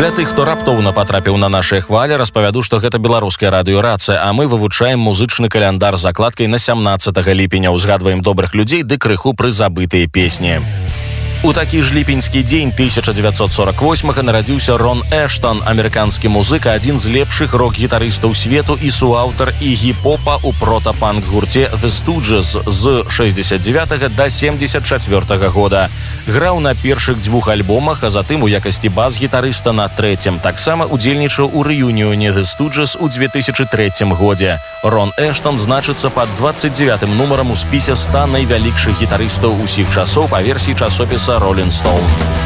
Для тых, хто раптоўна патрапіў на нашыя хвалі, распавяду, што гэта беларуская радыёрацыя, а мы вывучаем музычны каляндар з закладкай на 17 ліпеня, узгадваем добрых людзей ды крыху прызабытыя песні. У такі ж ліпеньскі дзень 1948-га нарадзіўся Рон Эштон, амерыканскі музыка, адзін з лепшых рок-гітарыстаў свету і суаўтар і гіп-попа ў прота-панк-гурце The Stooges з 69 да 74 года. Граў на першых 2 альбомах, а затым у якасці бас-гітарыста на 3-м. Таксама удзельнічаў у рэюніоне The Stooges у 2003 годзе. Рон Эштон значыцца пад 29-м нумарам у спісе 100 найвялікшых гітарыстаў усіх часоў па версіі часопіса Rolling Stone.